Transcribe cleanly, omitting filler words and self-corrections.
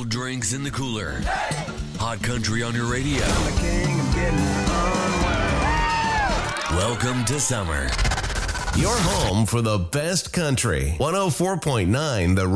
Cold drinks in the cooler. Hot country on your radio. Welcome to summer. Your home for the best country. 104.9 The